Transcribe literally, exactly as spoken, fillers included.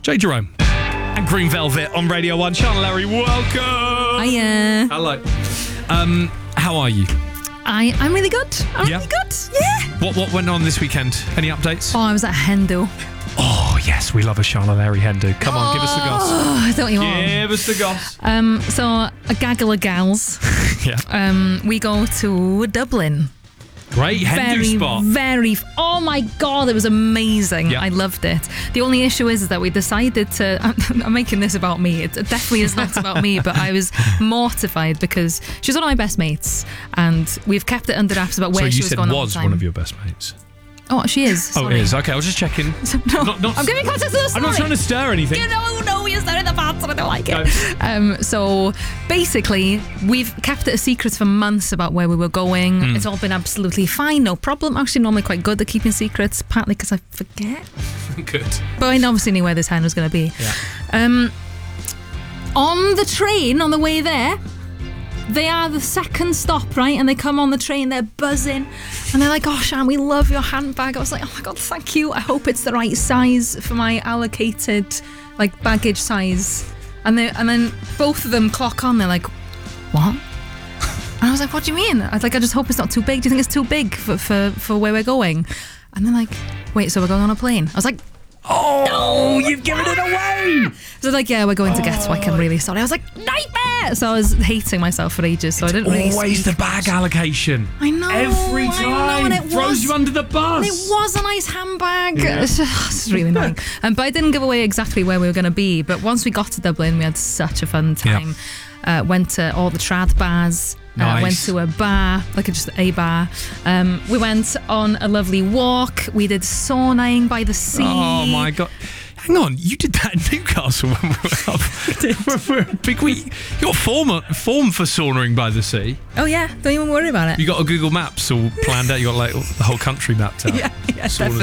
Jay Jerome and Green Velvet on Radio one. Charlotte Larry, welcome. Hiya. Hello. Um, how are you? I, I'm really good. I'm Yeah? really good. Yeah. What what went on this weekend? Any updates? Oh, I was at Hendo. Oh, yes, we love a Charlotte Larry Hendo. Come on, give us the goss. Oh, don't you want? Give us the goss. Um, so, a gaggle of gals. Yeah. Um, we go to Dublin. Great Hendo very, spot. very. Oh my god, it was amazing. Yeah. I loved it. The only issue is, is that we decided to. I'm, I'm making this about me. It definitely is not about me, but I was mortified because she's one of my best mates, and we've kept it under wraps about where so she you was said going all the was time. one of your best mates? Oh, she is. Oh, Sorry. it is. Okay, I was just checking. No, Not- not- I'm giving context to the story. I'm not trying to stir anything. You know, no, you're starting the pants and I don't like it. Um, so basically, we've kept it a secret for months about where we were going. Mm. It's all been absolutely fine, no problem. Actually, normally quite good at keeping secrets, partly because I forget. Good. But I obviously knew where this hen was going to be. Yeah. Um, on the train, on the way there, they are the second stop, right? And they come on the train, they're buzzing. And they're like, oh, Shan, we love your handbag. I was like, oh my God, thank you. I hope it's the right size for my allocated, like, baggage size. And they, and then both of them clock on. They're like, what? And I was like, what do you mean? I was like, I just hope it's not too big. Do you think it's too big for, for, for where we're going? And they're like, wait, so we're going on a plane? I was like, Oh, no, you've given it away. So they're like, yeah, we're going to Gatwick. I'm really sorry. I was like, nightmare. So I was hating myself for ages. So I didn't really Always speak. the bag allocation. I know. Every I time. know, and it Throws was, you under the bus. It was a nice handbag. Yeah. It's just really annoying. Um, but I didn't give away exactly where we were going to be. But once we got to Dublin, we had such a fun time. Uh, went to all the trad bars. Nice. Uh, went to a bar, like a, just a bar. Um, we went on a lovely walk. We did saunaing by the sea. Oh, my God. Hang on, you did that in Newcastle when we were up. for, for a big week. You got form, form for sauntering by the sea. Oh yeah, don't even worry about it. You got a Google Maps all planned out. You got like the whole country mapped out. Yeah, yeah, Saunas definitely.